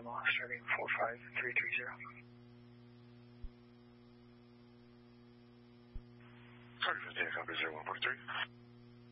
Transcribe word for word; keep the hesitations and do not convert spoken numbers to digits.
Lima, starting four five three three zero. Target fifteen, copy zero one four three.